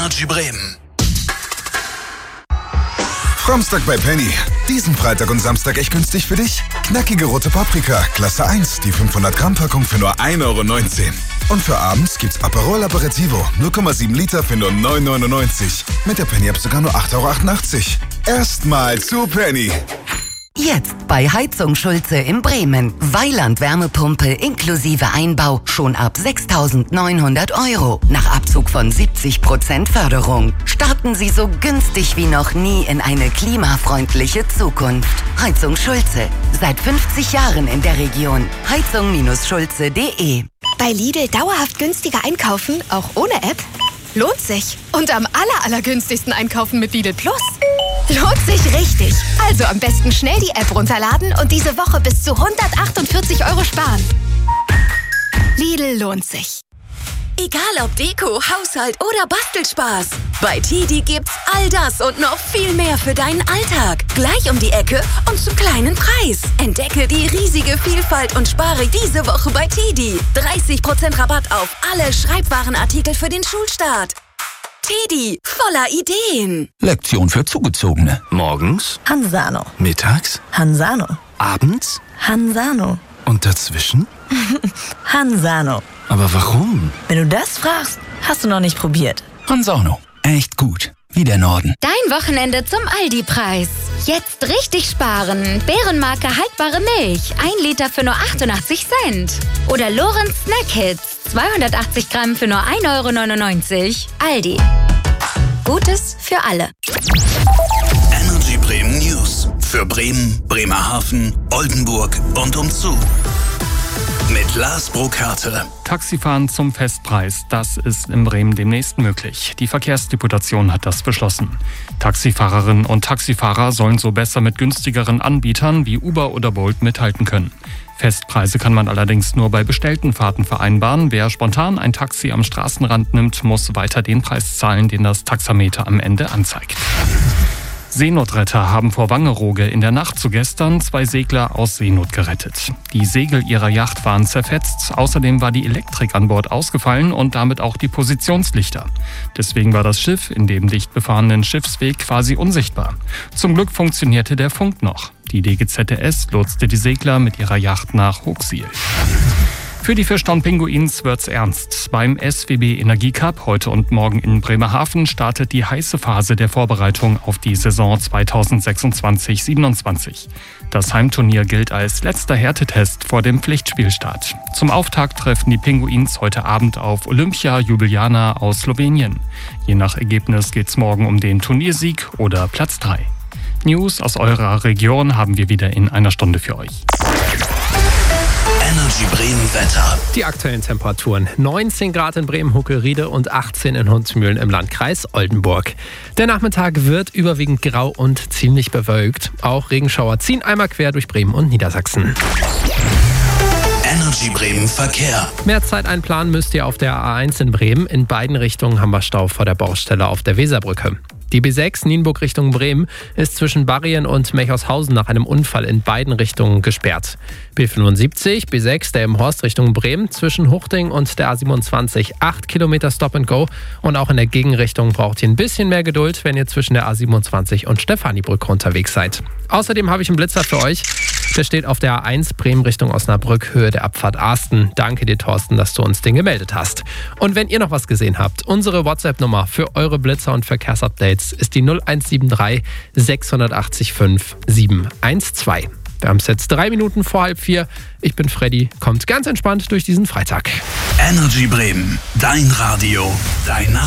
Energy Bremen. Framstag bei Penny. Diesen Freitag und Samstag echt günstig für dich? Knackige rote Paprika, Klasse 1, die 500 Gramm Packung für nur 1,19 €. Und für abends gibt's Aperol Aperitivo, 0,7 Liter für nur 9,99 €. Mit der Penny-App sogar nur 8,88 €. Erstmal zu Penny. Jetzt bei Heizung Schulze in Bremen. Weiland Wärmepumpe inklusive Einbau schon ab 6.900 €. Nach Abzug von 70% Förderung. Starten Sie so günstig wie noch nie in eine klimafreundliche Zukunft. Heizung Schulze. Seit 50 Jahren in der Region. Heizung-schulze.de. Bei Lidl dauerhaft günstiger einkaufen, auch ohne App? Lohnt sich. Und am allergünstigsten einkaufen mit Lidl Plus. Lohnt sich richtig. Also am besten schnell die App runterladen und diese Woche bis zu 148 € sparen. Lidl lohnt sich. Egal ob Deko, Haushalt oder Bastelspaß. Bei TIDI gibt's all das und noch viel mehr für deinen Alltag. Gleich um die Ecke und zum kleinen Preis. Entdecke die riesige Vielfalt und spare diese Woche bei TIDI. 30% Rabatt auf alle Schreibwarenartikel für den Schulstart. TIDI, voller Ideen. Lektion für Zugezogene. Morgens, Hansano. mittags, Hansano. abends Hansano. und dazwischen? Hansano. Aber warum? Wenn du das fragst, hast du noch nicht probiert. Hansano. Echt gut. Wie der Norden. Dein Wochenende zum Aldi-Preis. Jetzt richtig sparen. Bärenmarke haltbare Milch. 1 Liter für nur 88 Cent. Oder Lorenz Snack Hits. 280 Gramm für nur 1,99 €. Aldi. Gutes für alle. Energy Bremen News. Für Bremen, Bremerhaven, Oldenburg und umzu. Mit Lars Burkhardt. Taxifahren zum Festpreis, das ist in Bremen demnächst möglich. Die Verkehrsdeputation hat das beschlossen. Taxifahrerinnen und Taxifahrer sollen so besser mit günstigeren Anbietern wie Uber oder Bolt mithalten können. Festpreise kann man allerdings nur bei bestellten Fahrten vereinbaren. Wer spontan ein Taxi am Straßenrand nimmt, muss weiter den Preis zahlen, den das Taxameter am Ende anzeigt. Seenotretter haben vor Wangerooge in der Nacht zu gestern 2 Segler aus Seenot gerettet. Die Segel ihrer Yacht waren zerfetzt, außerdem war die Elektrik an Bord ausgefallen und damit auch die Positionslichter. Deswegen war das Schiff in dem dicht befahrenen Schiffsweg quasi unsichtbar. Zum Glück funktionierte der Funk noch. Die DGZS lotste die Segler mit ihrer Yacht nach Hochsiel. Für die Fischtown Pinguins wird's ernst. Beim SWB Energiecup heute und morgen in Bremerhaven startet die heiße Phase der Vorbereitung auf die Saison 2026/27. Das Heimturnier gilt als letzter Härtetest vor dem Pflichtspielstart. Zum Auftakt treffen die Pinguins heute Abend auf Olympia Ljubljana aus Slowenien. Je nach Ergebnis geht's morgen um den Turniersieg oder Platz 3. News aus eurer Region haben wir wieder in einer Stunde für euch. Energy Bremen Wetter. Die aktuellen Temperaturen: 19 Grad in Bremen-Huckelriede und 18 in Hundsmühlen im Landkreis Oldenburg. Der Nachmittag wird überwiegend grau und ziemlich bewölkt. Auch Regenschauer ziehen einmal quer durch Bremen und Niedersachsen. Energy Bremen Verkehr. Mehr Zeit einplanen müsst ihr auf der A1 in Bremen. In beiden Richtungen haben wir Stau vor der Baustelle auf der Weserbrücke. Die B6 Nienburg Richtung Bremen ist zwischen Barrien und Mechaushausen nach einem Unfall in beiden Richtungen gesperrt. B75, B6 der im Horst Richtung Bremen zwischen Huchting und der A27 8 Kilometer Stop and Go. Und auch in der Gegenrichtung braucht ihr ein bisschen mehr Geduld, wenn ihr zwischen der A27 und Stephaniebrücke unterwegs seid. Außerdem habe ich einen Blitzer für euch. Der steht auf der A1 Bremen Richtung Osnabrück, Höhe der Abfahrt Arsten. Danke dir, Thorsten, dass du uns den gemeldet hast. Und wenn ihr noch was gesehen habt, unsere WhatsApp-Nummer für eure Blitzer und Verkehrsupdates ist die 0173 680 5 712. Wir haben es jetzt 3 Minuten vor 3:30. Ich bin Freddy. Kommt ganz entspannt durch diesen Freitag. Energy Bremen, dein Radio, dein